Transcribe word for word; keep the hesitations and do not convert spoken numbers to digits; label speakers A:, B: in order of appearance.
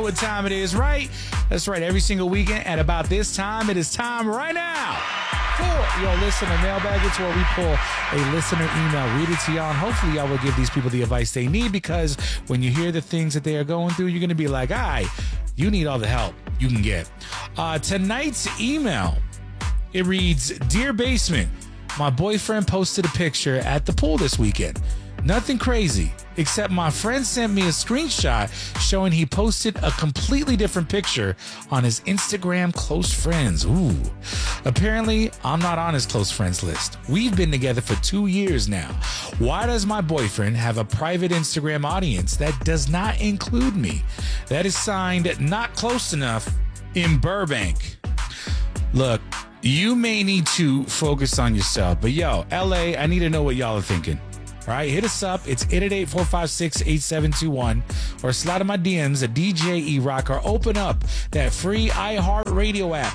A: what time it is, right? That's right. Every single weekend at about this time, it is time right now for your listener mailbag. It's where we pull a listener email, read it to y'all, and hopefully y'all will give these people the advice they need, because when you hear the things that they are going through, you're going to be like, all right, you need all the help you can get. Uh, tonight's email, it reads, Dear Basement, my boyfriend posted a picture at the pool this weekend. Nothing crazy, except my friend sent me a screenshot showing he posted a completely different picture on his Instagram close friends. Ooh. Apparently, I'm not on his close friends list. We've been together for two years now. Why does my boyfriend have a private Instagram audience that does not include me? That is signed Not Close Enough in Burbank. Look, you may need to focus on yourself, but yo, L A, I need to know what y'all are thinking. All right, hit us up. It's eight eight eight, four five six, eight seven two one, or slide in my D Ms at D J E-Rock, or open up that free iHeartRadio app.